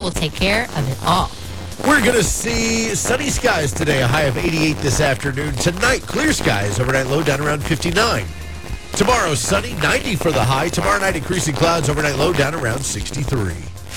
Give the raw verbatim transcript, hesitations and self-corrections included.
will take care of it all. We're going to see sunny skies today, a high of eighty-eight this afternoon. Tonight, clear skies, overnight low down around fifty-nine. Tomorrow, sunny, ninety for the high. Tomorrow night, increasing clouds, overnight low down around sixty-three.